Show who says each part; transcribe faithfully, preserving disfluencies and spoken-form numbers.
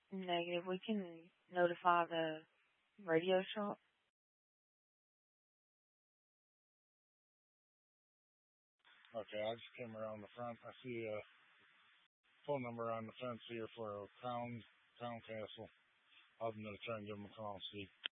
Speaker 1: Negative. We can notify the radio shop.
Speaker 2: Okay, I just came around the front. I see a phone number on the fence here for a Crown Crown Castle. I'm gonna try and give them a call and see.